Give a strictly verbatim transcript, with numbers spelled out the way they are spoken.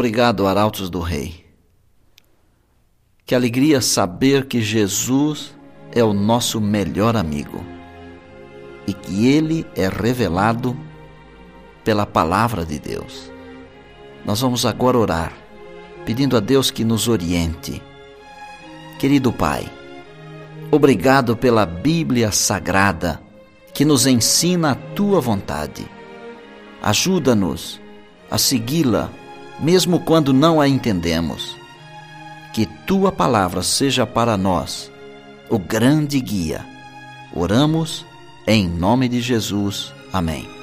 obrigado, Arautos do Rei. Que alegria saber que Jesus é o nosso melhor amigo e que Ele é revelado pela palavra de Deus. Nós vamos agora orar, pedindo a Deus que nos oriente. Querido Pai, obrigado pela Bíblia Sagrada que nos ensina a Tua vontade. Ajuda-nos a segui-la, mesmo quando não a entendemos. Que Tua palavra seja para nós o grande guia. Oramos em nome de Jesus. Amém.